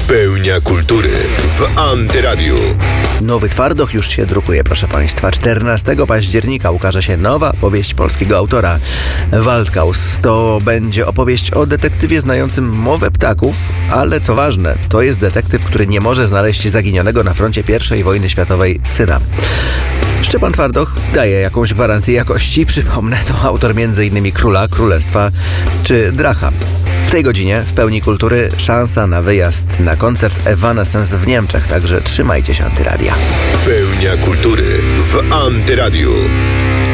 Pełnia kultury w Antyradiu. Nowy Twardoch już się drukuje, proszę Państwa. 14 października ukaże się nowa powieść polskiego autora. Waldkaus to będzie opowieść o detektywie znającym mowę ptaków, ale co ważne, to jest detektyw, który nie może znaleźć zaginionego na froncie I wojny światowej syna. Szczepan Twardoch daje jakąś gwarancję jakości. Przypomnę, to autor m.in. Króla, Królestwa czy Dracha. W tej godzinie w Pełni Kultury szansa na wyjazd na koncert Evanescence w Niemczech, także trzymajcie się Antyradia. Pełnia kultury w Antyradiu.